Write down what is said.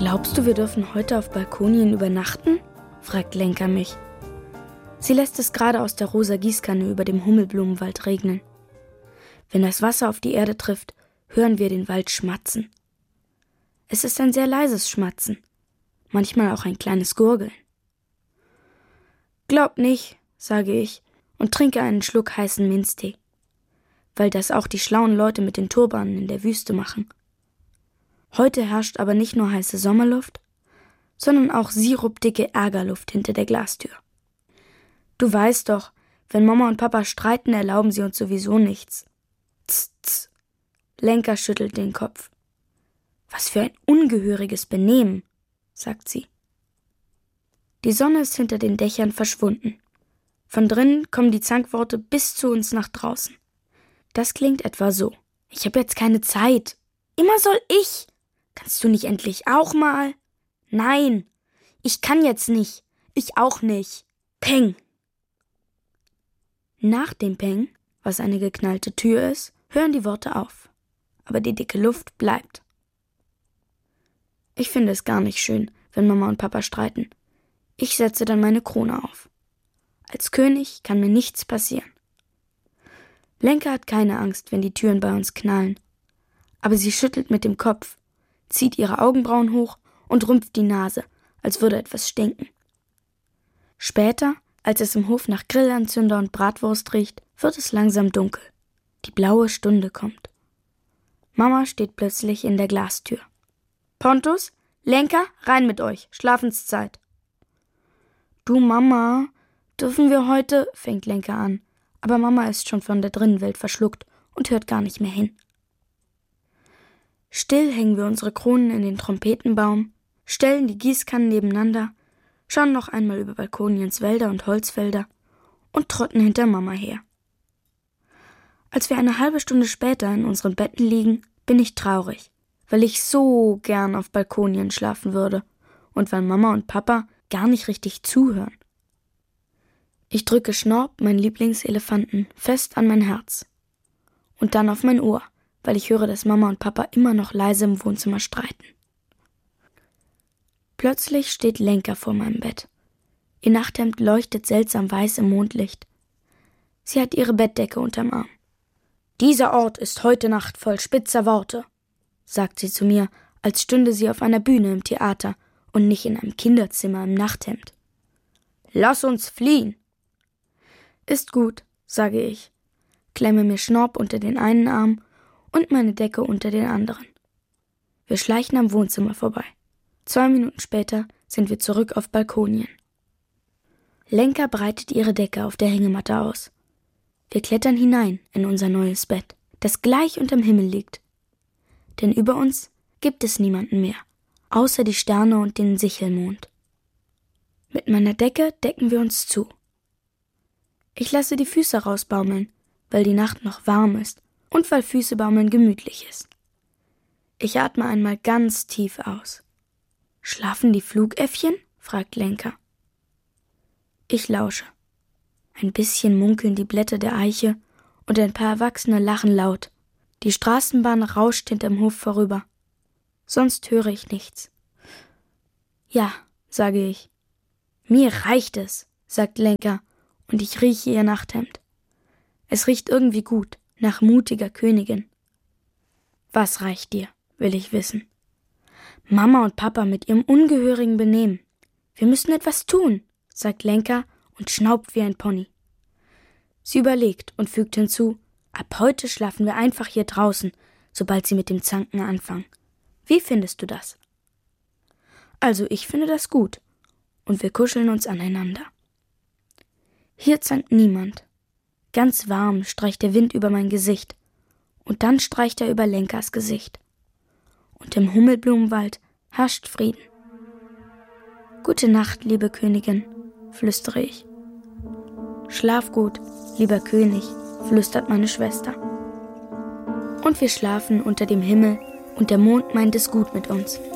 Glaubst du, wir dürfen heute auf Balkonien übernachten? Fragt Lenka mich. Sie lässt es gerade aus der rosa Gießkanne über dem Hummelblumenwald regnen. Wenn das Wasser auf die Erde trifft, hören wir den Wald schmatzen. Es ist ein sehr leises Schmatzen, manchmal auch ein kleines Gurgeln. Glaub nicht, sage ich und trinke einen Schluck heißen Minztee, weil das auch die schlauen Leute mit den Turbanen in der Wüste machen. Heute herrscht aber nicht nur heiße Sommerluft, sondern auch sirupdicke Ärgerluft hinter der Glastür. Du weißt doch, wenn Mama und Papa streiten, erlauben sie uns sowieso nichts. Tss, tss. Lenka schüttelt den Kopf. Was für ein ungehöriges Benehmen, sagt sie. Die Sonne ist hinter den Dächern verschwunden. Von drinnen kommen die Zankworte bis zu uns nach draußen. Das klingt etwa so. Ich habe jetzt keine Zeit. Immer soll ich. Kannst du nicht endlich auch mal? Nein, ich kann jetzt nicht. Ich auch nicht. Peng. Nach dem Peng, was eine geknallte Tür ist, hören die Worte auf. Aber die dicke Luft bleibt. Ich finde es gar nicht schön, wenn Mama und Papa streiten. Ich setze dann meine Krone auf. Als König kann mir nichts passieren. Lenka hat keine Angst, wenn die Türen bei uns knallen. Aber sie schüttelt mit dem Kopf, zieht ihre Augenbrauen hoch und rümpft die Nase, als würde etwas stinken. Später, als es im Hof nach Grillanzünder und Bratwurst riecht, wird es langsam dunkel. Die blaue Stunde kommt. Mama steht plötzlich in der Glastür. Pontus, Lenka, rein mit euch, Schlafenszeit. Du Mama, dürfen wir heute, fängt Lenka an, aber Mama ist schon von der Drinnenwelt verschluckt und hört gar nicht mehr hin. Still hängen wir unsere Kronen in den Trompetenbaum, stellen die Gießkannen nebeneinander, schauen noch einmal über Balkoniens Wälder und Holzfelder und trotten hinter Mama her. Als wir eine halbe Stunde später in unseren Betten liegen, bin ich traurig, weil ich so gern auf Balkonien schlafen würde und weil Mama und Papa gar nicht richtig zuhören. Ich drücke Schnorp, meinen Lieblingselefanten, fest an mein Herz und dann auf mein Ohr, weil ich höre, dass Mama und Papa immer noch leise im Wohnzimmer streiten. Plötzlich steht Lenka vor meinem Bett. Ihr Nachthemd leuchtet seltsam weiß im Mondlicht. Sie hat ihre Bettdecke unterm Arm. »Dieser Ort ist heute Nacht voll spitzer Worte«, sagt sie zu mir, als stünde sie auf einer Bühne im Theater und nicht in einem Kinderzimmer im Nachthemd. »Lass uns fliehen!« »Ist gut«, sage ich, klemme mir Schnorp unter den einen Arm und meine Decke unter den anderen. Wir schleichen am Wohnzimmer vorbei. 2 Minuten später sind wir zurück auf Balkonien. Lenka breitet ihre Decke auf der Hängematte aus. Wir klettern hinein in unser neues Bett, das gleich unterm Himmel liegt. Denn über uns gibt es niemanden mehr, außer die Sterne und den Sichelmond. Mit meiner Decke decken wir uns zu. Ich lasse die Füße rausbaumeln, weil die Nacht noch warm ist und weil Füßebaumeln gemütlich ist. Ich atme einmal ganz tief aus. »Schlafen die Flugäffchen?« fragt Lenka. Ich lausche. Ein bisschen munkeln die Blätter der Eiche und ein paar Erwachsene lachen laut. Die Straßenbahn rauscht hinterm Hof vorüber. Sonst höre ich nichts. »Ja«, sage ich. »Mir reicht es«, sagt Lenka, und ich rieche ihr Nachthemd. Es riecht irgendwie gut, nach mutiger Königin. »Was reicht dir?«, will ich wissen. »Mama und Papa mit ihrem ungehörigen Benehmen. Wir müssen etwas tun«, sagt Lenka und schnaubt wie ein Pony. Sie überlegt und fügt hinzu, »Ab heute schlafen wir einfach hier draußen, sobald sie mit dem Zanken anfangen. Wie findest du das?« Also ich finde das gut, und wir kuscheln uns aneinander. Hier zankt niemand. Ganz warm streicht der Wind über mein Gesicht, und dann streicht er über Lenkas Gesicht. Und im Hummelblumenwald herrscht Frieden. »Gute Nacht, liebe Königin«, flüstere ich. »Schlaf gut, lieber König«, flüstert meine Schwester. Und wir schlafen unter dem Himmel, und der Mond meint es gut mit uns.